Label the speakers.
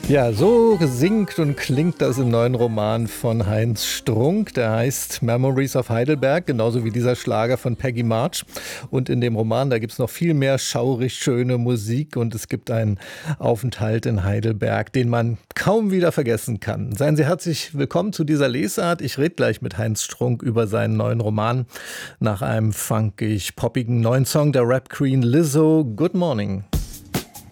Speaker 1: Ja, so singt und klingt das im neuen Roman von Heinz Strunk. Der heißt Memories of Heidelberg, genauso wie dieser Schlager von Peggy March. Und in dem Roman, da gibt es noch viel mehr schaurig schöne Musik und es gibt einen Aufenthalt in Heidelberg, den man kaum wieder vergessen kann. Seien Sie herzlich willkommen zu dieser Lesart. Ich rede gleich mit Heinz Strunk über seinen neuen Roman nach einem funkig poppigen neuen Song der Rap Queen Lizzo. Good morning.